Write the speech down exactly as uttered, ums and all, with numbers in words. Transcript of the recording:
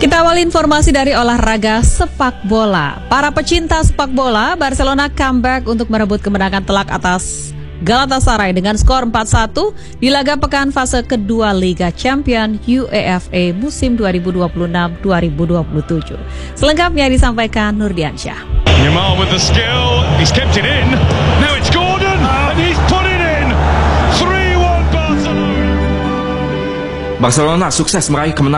Kita awali informasi dari olahraga sepak bola. Para pecinta sepak bola, Barcelona comeback untuk merebut kemenangan telak atas Galatasaray dengan skor empat satu di laga pekan fase kedua Liga Champions UEFA musim dua ribu dua puluh enam dua ribu dua puluh tujuh. Selengkapnya disampaikan Nurdiansyah. Yamal with the skill, he's kept it in. Now it's Gordon and he's put it in. three one Barcelona. Barcelona sukses meraih kemenangan